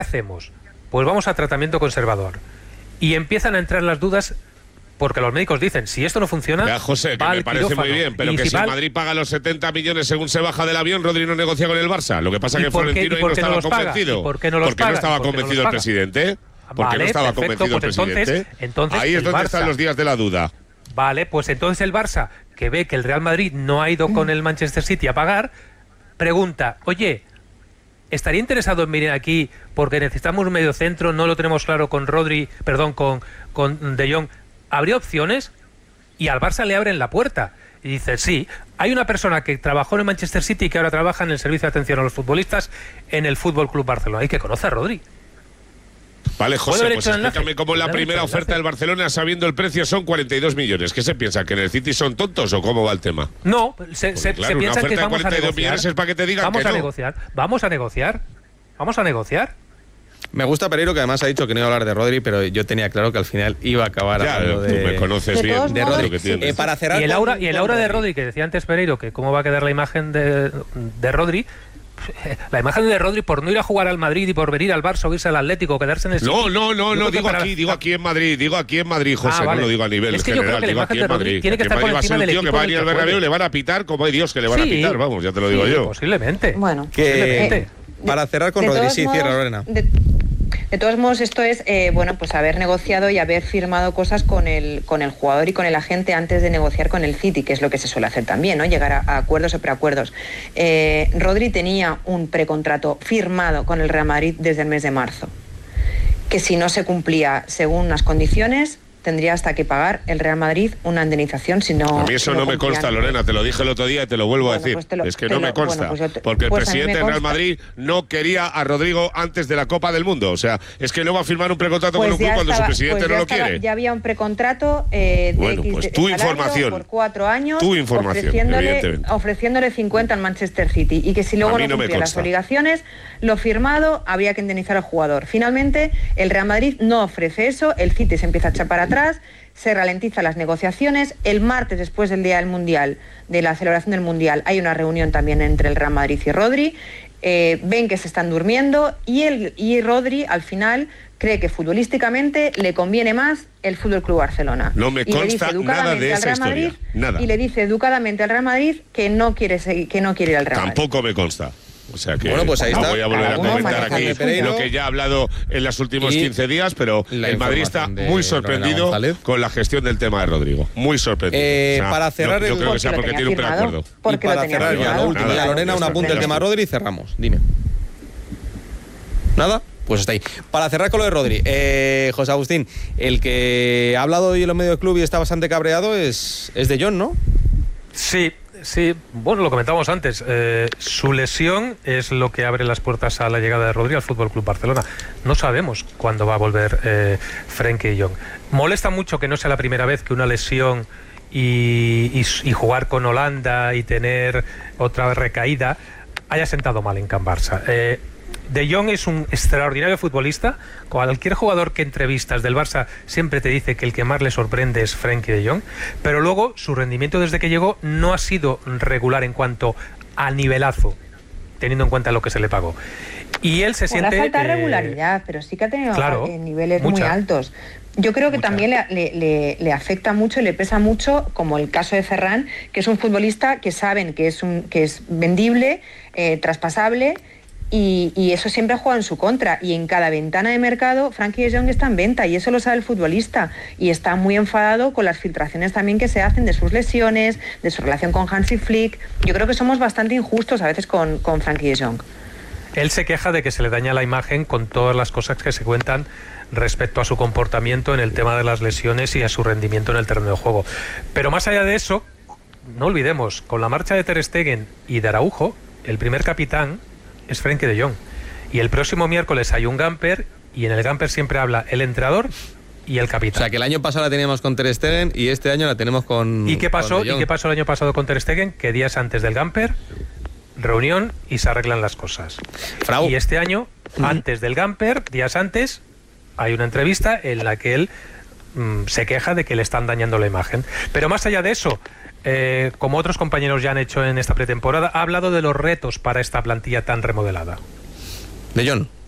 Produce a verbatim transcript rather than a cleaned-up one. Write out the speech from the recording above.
hacemos? Pues vamos a tratamiento conservador. Y empiezan a entrar las dudas porque los médicos dicen, si esto no funciona, ya, José, que me parece muy bien, pero que si el Madrid paga los setenta millones según se baja del avión, Rodri no negocia con el Barça. Lo que pasa es que Florentino ahí no estaba convencido. ¿Por qué no los Porque no estaba convencido el presidente. Porque vale, no estaba perfecto, convencido pues el presidente. Entonces, entonces ahí es donde Barça, están los días de la duda. Vale, pues entonces el Barça, que ve que el Real Madrid no ha ido con el Manchester City a pagar, pregunta, oye, ¿estaría interesado en venir aquí porque necesitamos un medio centro, no lo tenemos claro con Rodri, perdón, con, con De Jong? ¿Habría opciones? Y al Barça le abren la puerta. Y dice, sí, hay una persona que trabajó en el Manchester City y que ahora trabaja en el servicio de atención a los futbolistas en el Fútbol Club Barcelona. Hay que conocer a Rodri. Vale, José, pues explícame cómo la primera oferta del Barcelona, sabiendo el precio, son cuarenta y dos millones. ¿Qué se piensa? ¿Que en el City son tontos o cómo va el tema? No, se, se, claro, se piensa que vamos a negociar. Millones es para que te digan vamos que a no. negociar. Vamos a negociar. Vamos a negociar. Me gusta Pereiro, que además ha dicho que no iba a hablar de Rodri, pero yo tenía claro que al final iba a acabar ya, hablando tú de... me conoces de bien. De Rodri. Sí. Eh, para cerrar y el aura, con, y el aura de Rodri, que decía antes Pereiro, que cómo va a quedar la imagen de, de Rodri... La imagen de Rodri por no ir a jugar al Madrid y por venir al Barça o irse al Atlético o quedarse en el City. No, no, no, no, digo para... aquí, digo aquí en Madrid, digo aquí en Madrid, José, ah, vale. No lo digo a nivel es que general, yo creo que digo aquí en Madrid. Tiene que estar por encima del equipo. Que va a ir al Bernabéu, le van a pitar como hay Dios que le van sí, a pitar, vamos, ya te lo digo sí, yo. Posiblemente. Bueno, que, posiblemente. Eh, para cerrar con Rodri, sí, modos, cierra Lorena. De, de todos modos, esto es, eh, bueno, pues haber negociado y haber firmado cosas con el, con el jugador y con el agente antes de negociar con el City, que es lo que se suele hacer también, ¿no? Llegar a, a acuerdos o preacuerdos. Eh, Rodri tenía un precontrato firmado con el Real Madrid desde el mes de marzo, que si no se cumplía según las condiciones, tendría hasta que pagar el Real Madrid una indemnización si no... A mí eso no, no me consta, Lorena, te lo dije el otro día y te lo vuelvo bueno, a decir. Pues lo, es que no lo, me consta, bueno, pues te, porque el pues presidente del Real Madrid no quería a Rodrigo antes de la Copa del Mundo. O sea, es que no va a firmar un precontrato pues con un club cuando estaba, su presidente pues no lo estaba, quiere. Ya había un precontrato eh, de bueno, X pues tu de información, por cuatro años, tu información, ofreciéndole, ofreciéndole cincuenta al Manchester City y que si luego no, no cumplía las obligaciones, lo firmado, había que indemnizar al jugador. Finalmente, el Real Madrid no ofrece eso, el City se empieza a echar para atrás, se ralentizan las negociaciones. El martes, después del día del Mundial, de la celebración del Mundial, hay una reunión también entre el Real Madrid y Rodri. Eh, ven que se están durmiendo y, el, y Rodri, al final, cree que futbolísticamente le conviene más el Fútbol Club Barcelona. No me consta nada de esa Madrid, historia. Nada. Y le dice educadamente al Real Madrid que no quiere, seguir, que no quiere ir al Real Madrid. Tampoco me consta. O sea que bueno, pues ahí está. voy a volver a comentar aquí lo que ya he hablado en los últimos quince días, pero el Madrid está muy sorprendido con la gestión del tema de Rodrigo. Muy sorprendido. Eh, o sea, para cerrar, yo, yo el... creo que sea porque tiene un preacuerdo. Y para cerrar ya, lo último, ya, Lorena, un apunte del tema de Rodri y cerramos. Dime. ¿Nada? Pues está ahí. Para cerrar con lo de Rodri, eh, José Agustín, el que ha hablado hoy en los medios del club y está bastante cabreado es, es De Jong, ¿no? Sí. Sí, bueno, lo comentábamos antes. Eh, su lesión es lo que abre las puertas a la llegada de Rodri al Fútbol Club Barcelona. No sabemos cuándo va a volver eh, Frenkie de Jong. Molesta mucho que no sea la primera vez que una lesión y, y, y jugar con Holanda y tener otra recaída haya sentado mal en Can Barça. Eh, De Jong es un extraordinario futbolista. Cualquier jugador que entrevistas del Barça siempre te dice que el que más le sorprende es Frenkie de Jong, pero luego su rendimiento desde que llegó no ha sido regular en cuanto a nivelazo, teniendo en cuenta lo que se le pagó. Y él se bueno, siente... falta eh, regularidad, pero sí que ha tenido claro, niveles mucha, muy altos. Yo creo que mucha. también le, le, le afecta mucho y le pesa mucho, como el caso de Ferran, que es un futbolista que saben que es, un, que es vendible, eh, traspasable. Y, y eso siempre juega en su contra. Y en cada ventana de mercado, Frenkie de Jong está en venta y eso lo sabe el futbolista. Y está muy enfadado con las filtraciones también que se hacen de sus lesiones, de su relación con Hansi Flick. Yo creo que somos bastante injustos a veces con, con Frenkie de Jong. Él se queja de que se le daña la imagen con todas las cosas que se cuentan respecto a su comportamiento en el tema de las lesiones y a su rendimiento en el terreno de juego. Pero más allá de eso, no olvidemos, con la marcha de Ter Stegen y de Araujo, el primer capitán es Frenkie de Jong. Y el próximo miércoles hay un Gamper y en el Gamper siempre habla el entrenador y el capitán. O sea, que el año pasado la teníamos con Ter Stegen y este año la tenemos con ¿Y qué pasó? con De Jong. ¿Y qué pasó el año pasado con Ter Stegen? Que días antes del Gamper, reunión y se arreglan las cosas. Frau. Y este año, uh-huh. antes del Gamper, días antes, hay una entrevista en la que él mmm, se queja de que le están dañando la imagen. Pero más allá de eso, Eh, como otros compañeros ya han hecho en esta pretemporada, ha hablado de los retos para esta plantilla tan remodelada. De Jong.